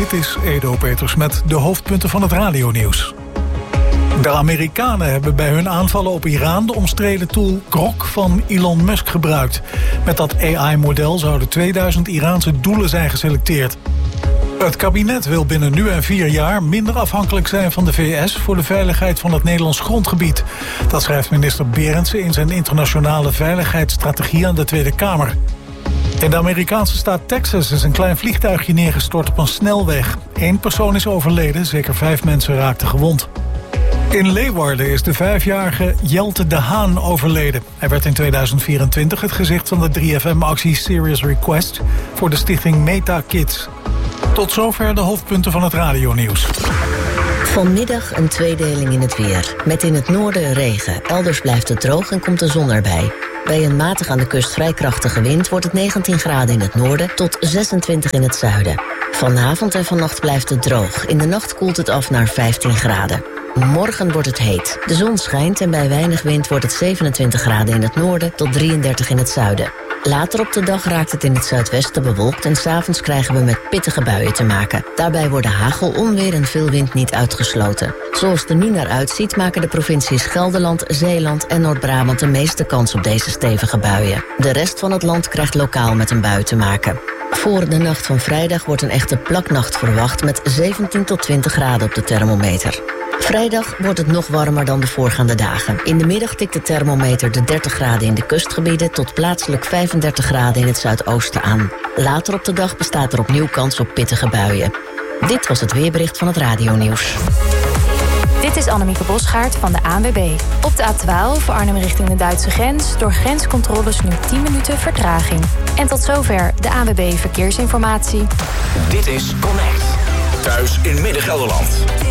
Dit is Edo Peters met de hoofdpunten van het radionieuws. De Amerikanen hebben bij hun aanvallen op Iran de omstreden tool Grok van Elon Musk gebruikt. Met dat AI-model zouden 2000 Iraanse doelen zijn geselecteerd. Het kabinet wil binnen nu en 4 jaar minder afhankelijk zijn van de VS voor de veiligheid van het Nederlands grondgebied. Dat schrijft minister Berendsen in zijn internationale veiligheidsstrategie aan de Tweede Kamer. In de Amerikaanse staat Texas is een klein vliegtuigje neergestort op een snelweg. 1 persoon is overleden, zeker 5 mensen raakten gewond. In Leeuwarden is de 5-jarige Jelte de Haan overleden. Hij werd in 2024 het gezicht van de 3FM-actie Serious Request voor de stichting Meta Kids. Tot zover de hoofdpunten van het radionieuws. Vanmiddag een tweedeling in het weer. Met in het noorden regen. Elders blijft het droog en komt de zon erbij. Bij een matig aan de kust vrij krachtige wind wordt het 19 graden in het noorden tot 26 in het zuiden. Vanavond en vannacht blijft het droog. In de nacht koelt het af naar 15 graden. Morgen wordt het heet. De zon schijnt en bij weinig wind wordt het 27 graden in het noorden tot 33 in het zuiden. Later op de dag raakt het in het zuidwesten bewolkt en 's avonds krijgen we met pittige buien te maken. Daarbij worden hagel, onweer en veel wind niet uitgesloten. Zoals het er nu naar uitziet maken de provincies Gelderland, Zeeland en Noord-Brabant de meeste kans op deze stevige buien. De rest van het land krijgt lokaal met een bui te maken. Voor de nacht van vrijdag wordt een echte plaknacht verwacht met 17 tot 20 graden op de thermometer. Vrijdag wordt het nog warmer dan de voorgaande dagen. In de middag tikt de thermometer de 30 graden in de kustgebieden tot plaatselijk 35 graden in het zuidoosten aan. Later op de dag bestaat er opnieuw kans op pittige buien. Dit was het weerbericht van het radionieuws. Dit is Annemieke Bosgaard van de ANWB. Op de A12 Arnhem richting de Duitse grens door grenscontroles nu 10 minuten vertraging. En tot zover de ANWB Verkeersinformatie. Dit is Connect. Thuis in Midden-Gelderland.